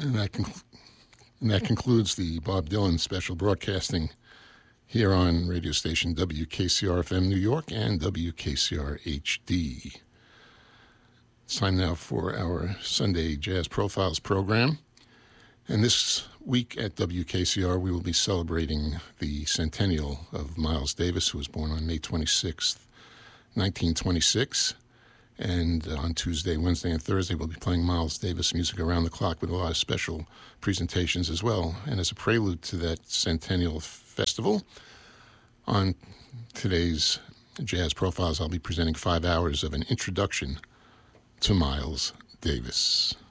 And that concludes the Bob Dylan special broadcasting here on radio station WKCR-FM New York and WKCR-HD. It's time now for our Sunday Jazz Profiles program. And this week at WKCR, we will be celebrating the centennial of Miles Davis, who was born on May 26th, 1926. And on Tuesday, Wednesday, and Thursday, we'll be playing Miles Davis music around the clock with a lot of special presentations as well. And as a prelude to that centennial festival, on today's Jazz Profiles, I'll be presenting 5 hours of an introduction to Miles Davis.